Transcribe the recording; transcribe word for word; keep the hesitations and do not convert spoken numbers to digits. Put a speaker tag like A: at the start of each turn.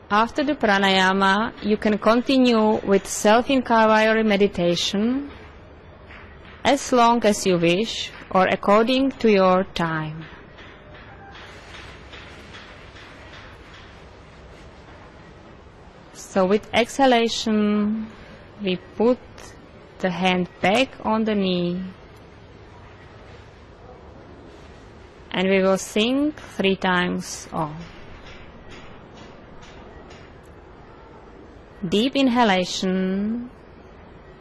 A: After the pranayama, you can continue with self-inquiry meditation as long as you wish or according to your time. So with exhalation, we put the hand back on the knee and we will sing three times Om. Deep inhalation.